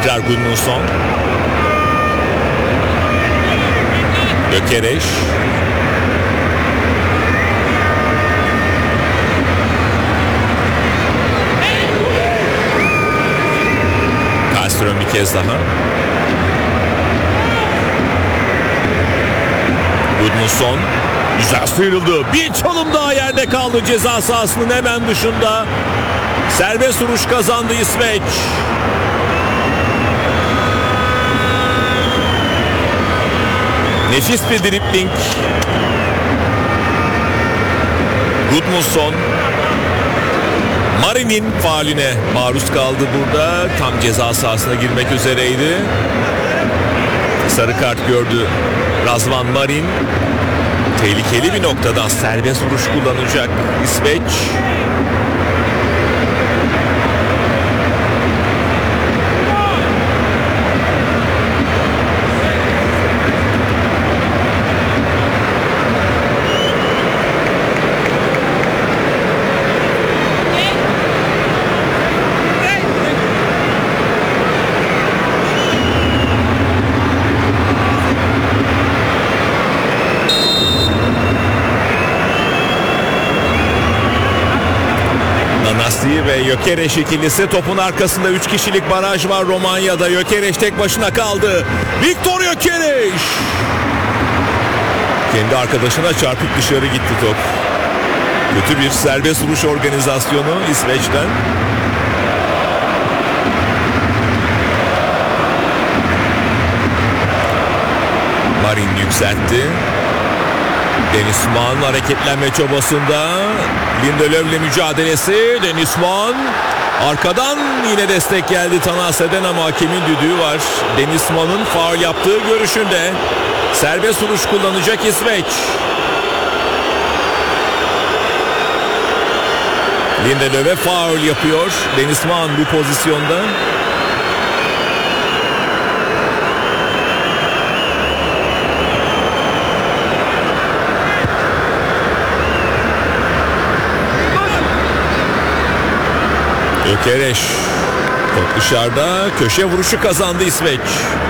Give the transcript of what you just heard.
Tekrar Gudmundsson. Gyökeres. Karlström bir kez daha. Gudmundsson güzel sıyrıldı. Bir çalım daha yerde kaldı ceza sahasının hemen dışında. Serbest vuruş kazandı İsveç. Nefis bir dribling. Gudmundsson Marin'in fauline maruz kaldı burada. Tam ceza sahasına girmek üzereydi. Sarı kart gördü Razvan Marin. Tehlikeli bir noktadan serbest vuruş kullanacak İsveç. Ve Gyökeres ikilisi topun arkasında 3 kişilik baraj var Romanya'da. Gyökeres tek başına kaldı. Viktor Gyökeres kendi arkadaşına çarpıp dışarı gitti top. Kötü bir serbest vuruş organizasyonu İsveç'ten. Marin yükseltti. Deniz Mann hareketlenme çabasında. Lindelöf'le mücadelesi. Deniz Mann arkadan yine destek geldi Tanase'den ama hakemin düdüğü var. Deniz Mann'ın faul yaptığı görüşünde. Serbest vuruş kullanacak İsveç. Lindelöf'e faul yapıyor Deniz Mann bu pozisyonda. Gyökeres top dışarıda, köşe vuruşu kazandı İsveç.